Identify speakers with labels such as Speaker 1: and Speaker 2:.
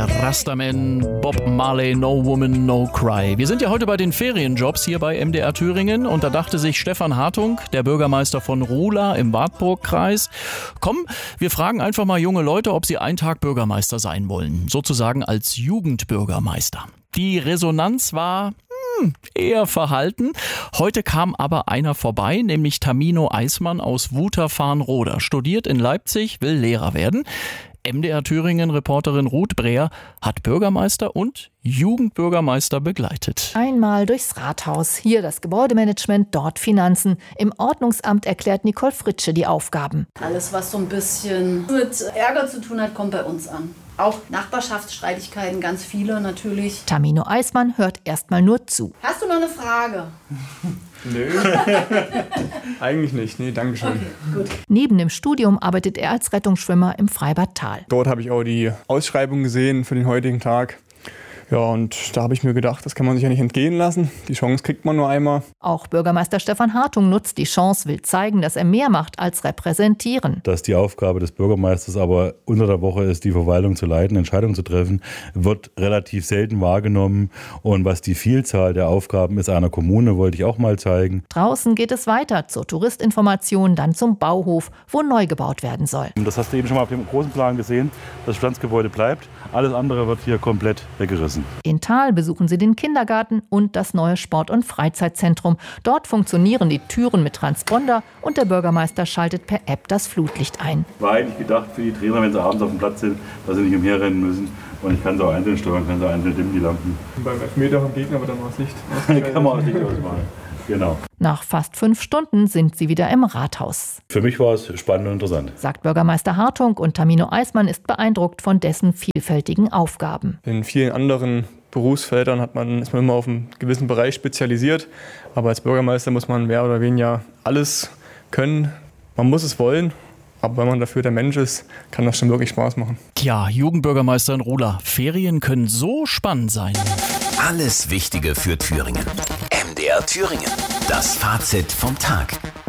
Speaker 1: Rastaman, Bob Marley, No Woman, No Cry. Wir sind ja heute bei den Ferienjobs hier bei MDR Thüringen und da dachte sich Stefan Hartung, der Bürgermeister von Ruhla im Wartburgkreis, komm, wir fragen einfach mal junge Leute, ob sie einen Tag Bürgermeister sein wollen, sozusagen als Jugendbürgermeister. Die Resonanz war eher verhalten. Heute kam aber einer vorbei, nämlich Tamino Eismann aus Wuterfarnroda, studiert in Leipzig, will Lehrer werden. MDR Thüringen-Reporterin Ruth Breer hat Bürgermeister und Jugendbürgermeister begleitet.
Speaker 2: Einmal durchs Rathaus, hier das Gebäudemanagement, dort Finanzen. Im Ordnungsamt erklärt Nicole Fritsche die Aufgaben.
Speaker 3: Alles, was so ein bisschen mit Ärger zu tun hat, kommt bei uns an. Auch Nachbarschaftsstreitigkeiten, ganz viele natürlich.
Speaker 2: Tamino Eismann hört erstmal nur zu.
Speaker 3: Hast du noch eine Frage?
Speaker 4: Nö, eigentlich nicht. Nee, danke schön.
Speaker 3: Okay, gut.
Speaker 2: Neben dem Studium arbeitet er als Rettungsschwimmer im Freibad Tal.
Speaker 4: Dort habe ich auch die Ausschreibung gesehen für den heutigen Tag. Ja, und da habe ich mir gedacht, das kann man sich ja nicht entgehen lassen. Die Chance kriegt man nur einmal.
Speaker 2: Auch Bürgermeister Stefan Hartung nutzt die Chance, will zeigen, dass er mehr macht als repräsentieren.
Speaker 5: Dass die Aufgabe des Bürgermeisters aber unter der Woche ist, die Verwaltung zu leiten, Entscheidungen zu treffen, wird relativ selten wahrgenommen. Und was die Vielzahl der Aufgaben ist einer Kommune, wollte ich auch mal zeigen.
Speaker 2: Draußen geht es weiter zur Touristinformation, dann zum Bauhof, wo neu gebaut werden soll.
Speaker 5: Das hast du eben schon mal auf dem großen Plan gesehen. Das Bestandsgebäude bleibt. Alles andere wird hier komplett weggerissen.
Speaker 2: In Thal besuchen sie den Kindergarten und das neue Sport- und Freizeitzentrum. Dort funktionieren die Türen mit Transponder und der Bürgermeister schaltet per App das Flutlicht ein.
Speaker 5: War eigentlich gedacht für die Trainer, wenn sie abends auf dem Platz sind, dass sie nicht umherrennen müssen. Und ich kann sie auch einzeln steuern, kann sie einzeln dimmen, die Lampen.
Speaker 4: Beim Elfmeter vom Gegner wird dann mal das Licht.
Speaker 5: Kann man auch nicht ausmachen. Genau.
Speaker 2: Nach fast 5 Stunden sind sie wieder im Rathaus.
Speaker 5: Für mich war es spannend und interessant.
Speaker 2: Sagt Bürgermeister Hartung, und Tamino Eismann ist beeindruckt von dessen vielfältigen Aufgaben.
Speaker 4: In vielen anderen Berufsfeldern ist man immer auf einen gewissen Bereich spezialisiert. Aber als Bürgermeister muss man mehr oder weniger alles können. Man muss es wollen. Aber wenn man dafür der Mensch ist, kann das schon wirklich Spaß machen.
Speaker 1: Tja, Jugendbürgermeister in Ruhla. Ferien können so spannend sein.
Speaker 6: Alles Wichtige für Thüringen. MDR Thüringen. Das Fazit vom Tag.